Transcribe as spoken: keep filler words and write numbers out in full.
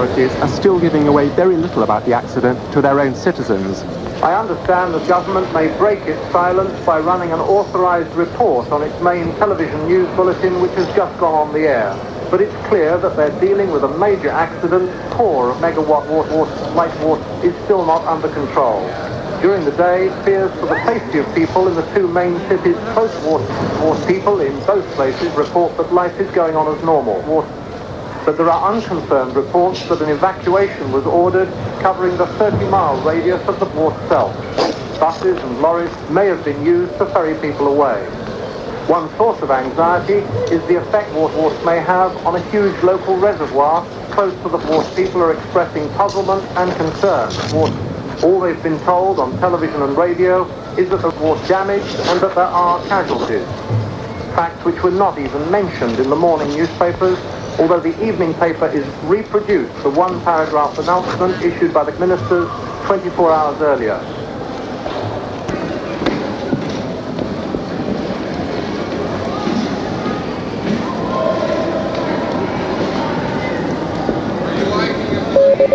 authorities are still giving away very little about the accident to their own citizens. I understand the government may break its silence by running an authorised report on its main television news bulletin, which has just gone on the air. But it's clear that they're dealing with a major accident. Core of megawatt water, water, light water is still not under control. During the day, fears for the safety of people in the two main cities close to water, water people in both places report that life is going on as normal. Water. But there are unconfirmed reports that an evacuation was ordered covering the thirty mile radius of the port itself. Buses and lorries may have been used to ferry people away. One source of anxiety is the effect water may have on a huge local reservoir close to the port. People are expressing puzzlement and concern. All they've been told on television and radio is that the water's damaged and that there are casualties. Facts which were not even mentioned in the morning newspapers, although the evening paper is reproduced the one paragraph announcement issued by the ministers twenty-four hours earlier.